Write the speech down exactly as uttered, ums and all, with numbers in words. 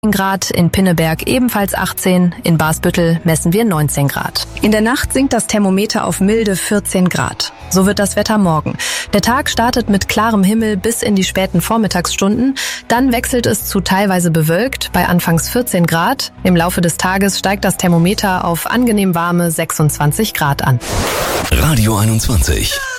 Grad, in Pinneberg ebenfalls achtzehn, in Basbüttel messen wir neunzehn Grad. In der Nacht sinkt das Thermometer auf milde vierzehn Grad. So wird das Wetter morgen. Der Tag startet mit klarem Himmel bis in die späten Vormittagsstunden. Dann wechselt es zu teilweise bewölkt bei anfangs vierzehn Grad. Im Laufe des Tages steigt das Thermometer auf angenehm warme sechsundzwanzig Grad an. Radio einundzwanzig.